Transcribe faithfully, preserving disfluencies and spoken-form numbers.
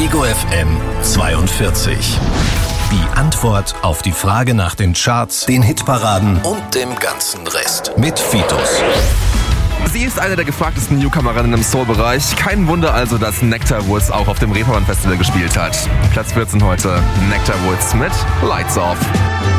Ego F M zweiundvierzig. Die Antwort auf die Frage nach den Charts, den Hitparaden und dem ganzen Rest mit Fitus. Sie ist eine der gefragtesten Newcomerinnen im Soul-Bereich. Kein Wunder also, dass Nectar Woods auch auf dem Reeperbahn Festival gespielt hat. Platz vierzehn heute, Nectar Woods mit Lights Off.